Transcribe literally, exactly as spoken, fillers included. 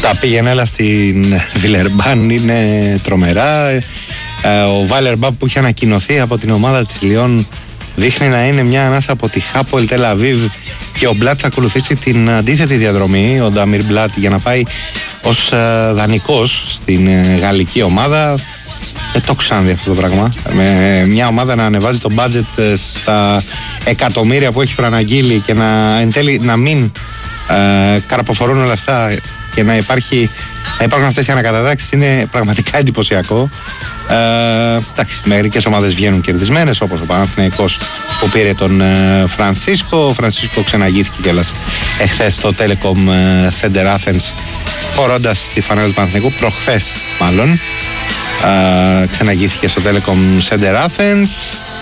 Τα πήγαινε έλα στην Βιλερμπάν είναι τρομερά. Ο Βάλερμπαμ που είχε ανακοινωθεί από την ομάδα της Λιόν δείχνει να είναι μια ανάσα από τη Χάπολ Τελ Αβίβ και ο Μπλατ θα ακολουθήσει την αντίθετη διαδρομή, ο Νταμίρ Μπλατ, για να πάει ως δανεικός στην γαλλική ομάδα. Δεν το ξαναδεί αυτό το πράγμα. Με μια ομάδα να ανεβάζει το budget στα εκατομμύρια που έχει προαναγγείλει και να εν τέλει να μην ε, καρποφορούν όλα αυτά και να, υπάρχει, να υπάρχουν αυτές οι ανακατατάξεις είναι πραγματικά εντυπωσιακό. Ε, εντάξει, μερικές ομάδες βγαίνουν κερδισμένες, όπως ο Παναθηναϊκός που πήρε τον ε, Φρανσίσκο. Ο Φρανσίσκο ξαναγήθηκε κιόλας εχθές στο Telecom Center Athens φορώντας τη φανέλα του Παναθηναϊκού, προχθές μάλλον. Ε, ξαναγήθηκε στο Telecom Center Athens.